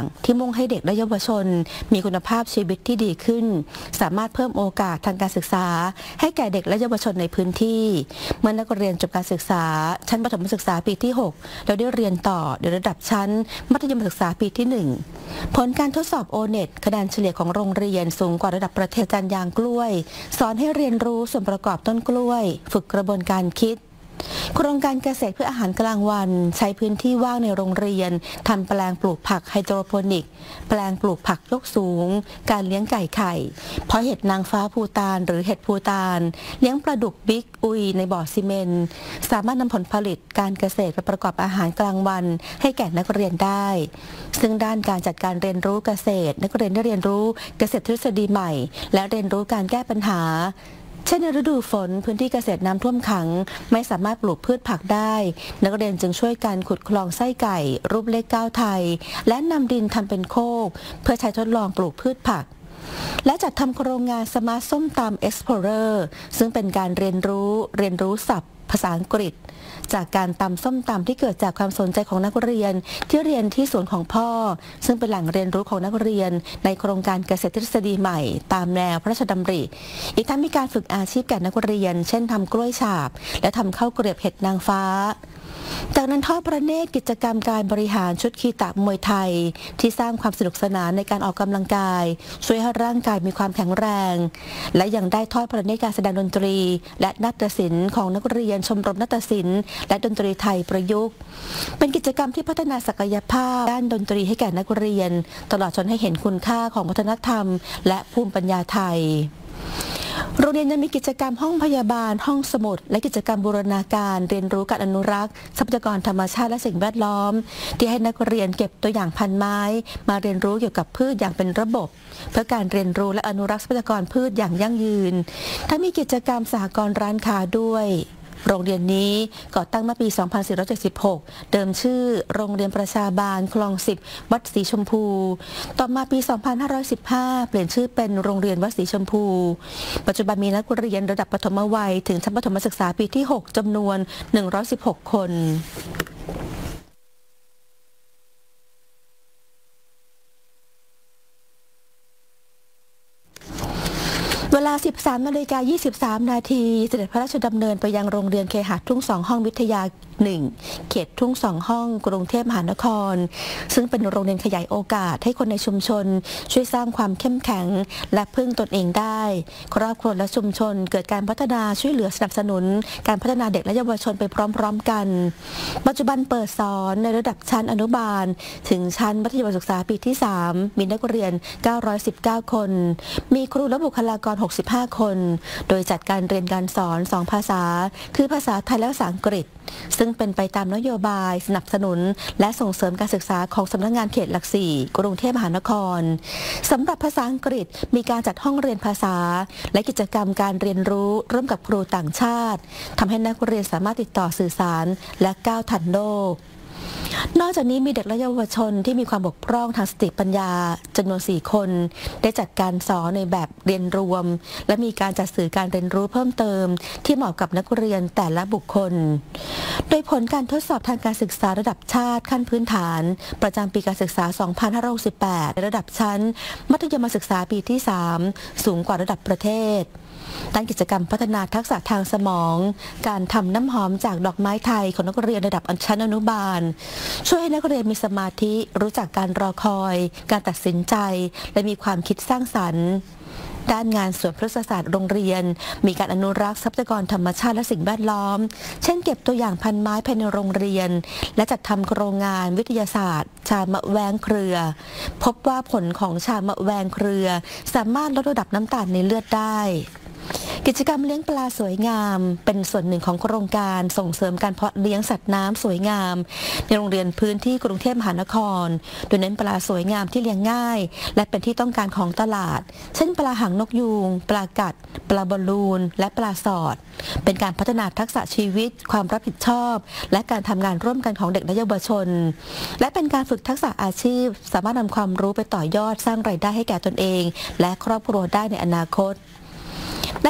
ที่มุ่งให้เด็กและเยาวชนมีคุณภาพชีวิตที่ดีขึ้นสามารถเพิ่มโอกาสทางการศึกษาให้แก่เด็กและเยาวชนในพื้นที่เมื่อนักเรียนจบการศึกษาชั้นประถมศึกษาปีที่6แล้วได้เรียนต่อในระดับชั้นมัธยมศึกษาปีที่1ผลการทดสอบ O-NET คะแนนเฉลี่ยของโรงเรียนสูงกว่าระดับประเทศการยางกล้วยสอนให้เรียนรู้ส่วนประกอบต้นกล้วยฝึกกระบวนการคิดโครงการเกษตรเพื่ออาหารกลางวันใช้พื้นที่ว่างในโรงเรียนทำแปลงปลูกผักไฮโดรโปนิกแปลงปลูกผักยกสูงการเลี้ยงไก่ไข่เพาะเห็ดนางฟ้าภูฏานหรือเห็ดภูฏานเลี้ยงปลาดุกบิ๊กอุยในบ่อซีเมนต์สามารถนำผลผลิตการเกษตรไปประกอบอาหารกลางวันให้แก่นักเรียนได้ซึ่งด้านการจัดการเรียนรู้เกษตรนักเรียนได้เรียนรู้เกษตรทฤษฎีใหม่และเรียนรู้การแก้ปัญหาเช่นในฤดูฝนพื้นที่เกษตรน้ำท่วมขังไม่สามารถปลูกพืชผักได้นักเรียนจึงช่วยกันขุดคลองไส้ไก่รูปเลข9ไทยและนำดินทำเป็นโคกเพื่อใช้ทดลองปลูกพืชผักและจัดทำโครงงานสมาร์ทส้มตำ Explorer ซึ่งเป็นการเรียนรู้ศัพท์ภาษาอังกฤษจากการตำส้มตำที่เกิดจากความสนใจของนักเรียนที่เรียนที่สวนของพ่อซึ่งเป็นแหล่งเรียนรู้ของนักเรียนในโครงการเกษตรทฤษฎีใหม่ตามแนวพระราชดำริอีกทั้งมีการฝึกอาชีพแก่นักเรียนเช่นทำกล้วยฉาบและทำข้าวเกรียบเห็ดนางฟ้าจากนั้นทอดพระเนตรกิจกรรมการบริหารชุดคีตะมวยไทยที่สร้างความสนุกสนานในการออกกำลังกายช่วยให้ร่างกายมีความแข็งแรงและยังได้ทอดพระเนตรการแสดงดนตรีและนาฏศิลป์ของนักเรียนชมรมนาฏศิลป์และดนตรีไทยประยุกต์เป็นกิจกรรมที่พัฒนาศักยภาพด้านดนตรีให้แก่นักเรียนตลอดจนให้เห็นคุณค่าของวัฒนธรรมและภูมิปัญญาไทยโรงเรียนยังมีกิจกรรมห้องพยาบาลห้องสมุดและกิจกรรมบูรณาการเรียนรู้การอนุรักษ์ทรัพยากรธรรมชาติและสิ่งแวดล้อมที่ให้นักเรียนเก็บตัวอย่างพันไม้มาเรียนรู้เกี่ยวกับพืชอย่างเป็นระบบเพื่อการเรียนรู้และอนุรักษ์ทรัพยากรพืชอย่างยั่งยืนทั้งมีกิจกรรมสหกรณ์ร้านค้าด้วยโรงเรียนนี้ก่อตั้งเมื่อปี 2476 เดิมชื่อโรงเรียนประชาบาลคลอง 10 วัดสีชมพูต่อมาปี 2515 เปลี่ยนชื่อเป็นโรงเรียนวัดสีชมพูปัจจุบันมีนักเรียนระดับประถมวัยถึงชั้นประถมศึกษาปีที่ 6 จำนวน 116 คนเวลา 13:23 นาทีเสด็จพระราชดำเนินไปยังโรงเรียนเคหะทุ่ง2 ห้องวิทยา1เขตทุ่ง2 ห้องกรุงเทพมหานครซึ่งเป็นโรงเรียนขยายโอกาสให้คนในชุมชนช่วยสร้างความเข้มแข็งและพึ่งตนเองได้ครอบครัวและชุมชนเกิดการพัฒนาช่วยเหลือสนับสนุนการพัฒนาเด็กและเยาวชนไปพร้อมๆกันปัจจุบันเปิดสอนในระดับชั้นอนุบาลถึงชั้นมัธยมศึกษาปีที่3มีนักเรียน919 คนมีครูและบุคลากร65 คนโดยจัดการเรียนการสอน2 ภาษาคือภาษาไทยและภาษาอังกฤษซึ่งเป็นไปตามนโยบายสนับสนุนและส่งเสริมการศึกษาของสำนักงานเขตหลัก 4 กรุงเทพมหานครสำหรับภาษาอังกฤษมีการจัดห้องเรียนภาษาและกิจกรรมการเรียนรู้ร่วมกับครูต่างชาติทำให้นักเรียนสามารถติดต่อสื่อสารและก้าวทันโลกนอกจากนี้มีเด็กและเยาวชนที่มีความบกพร่องทางสติปัญญาจำนวน4 คนได้จัดการสอนในแบบเรียนรวมและมีการจัดสื่อการเรียนรู้เพิ่มเติมที่เหมาะกับนักเรียนแต่ละบุคคลโดยผลการทดสอบทางการศึกษาระดับชาติขั้นพื้นฐานประจำปีการศึกษา 2568 ระดับชั้นมัธยมศึกษาปีที่ 3 สูงกว่าระดับประเทศด้านกิจกรรมพัฒนาทักษะทางสมองการทำน้ำหอมจากดอกไม้ไทยของนักเรียนระดับชั้นอนุบาลช่วยให้นักเรียนมีสมาธิรู้จักการรอคอยการตัดสินใจและมีความคิดสร้างสรรค์ด้านงานสวนพฤกษศาสตร์โรงเรียนมีการอนุรักษ์ทรัพยากรธรรมชาติและสิ่งแวดล้อมเช่นเก็บตัวอย่างพันไม้ภายในโรงเรียนและจัดทำโครงงานวิทยาศาสตร์ชามะแวงเครือพบว่าผลของชามะแวงเครือสามารถลดระดับน้ำตาลในเลือดได้กิจกรรมเลี้ยงปลาสวยงามเป็นส่วนหนึ่งของโครงการส่งเสริมการเพาะเลี้ยงสัตว์น้ำสวยงามในโรงเรียนพื้นที่กรุงเทพมหานครโดยเน้นปลาสวยงามที่เลี้ยงง่ายและเป็นที่ต้องการของตลาดเช่นปลาหางนกยูงปลากัดปลาบอลลูนและปลาสอดเป็นการพัฒนาทักษะชีวิตความรับผิดชอบและการทำงานร่วมกันของเด็กและเยาวชนและเป็นการฝึกทักษะอาชีพสามารถนำความรู้ไปต่อยอดสร้างรายได้ให้แก่ตนเองและครอบครัวได้ในอนาคต